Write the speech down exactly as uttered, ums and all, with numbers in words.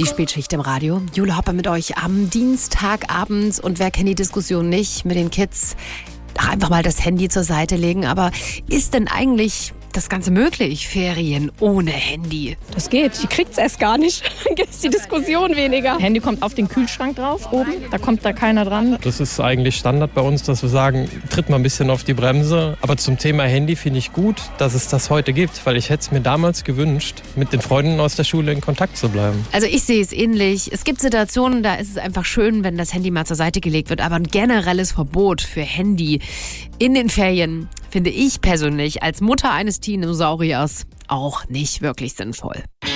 Die Spätschicht im Radio. Jule Hopper mit euch am Dienstagabend. Und wer kennt die Diskussion nicht mit den Kids? Ach, einfach mal das Handy zur Seite legen. Aber ist denn eigentlich das Ganze möglich? Ferien ohne Handy? Das geht. Die kriegt's erst gar nicht. Dann gibt es die Diskussion weniger. Handy kommt auf den Kühlschrank drauf oben. Da kommt da keiner dran. Das ist eigentlich Standard bei uns, dass wir sagen, tritt mal ein bisschen auf die Bremse. Aber zum Thema Handy finde ich gut, dass es das heute gibt. Weil ich hätte es mir damals gewünscht, mit den Freunden aus der Schule in Kontakt zu bleiben. Also ich sehe es ähnlich. Es gibt Situationen, da ist es einfach schön, wenn das Handy mal zur Seite gelegt wird. Aber ein generelles Verbot für Handy in den Ferien finde ich persönlich als Mutter eines Dinosauriers auch nicht wirklich sinnvoll.